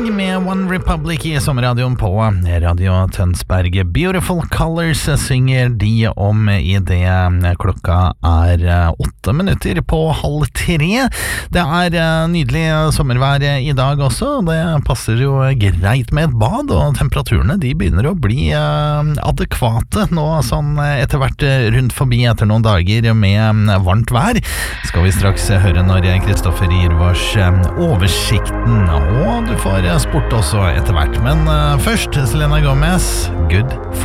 Tønsberg med One Republic i sommerradioen på Radio Tønsberg. Beautiful Colors synger de om i det klokka er 8 minutter på 2:30. Det er nydelig sommervær i dag også. Det passer jo greit med et bad, og temperaturene de begynner å bli adekvate nå sånn etter hvert rundt forbi etter noen dager med varmt vær. Skal vi straks høre når Kristoffer gir oss oversikten, og du får sport også etter hvert. Men først, Selena Gomez, Good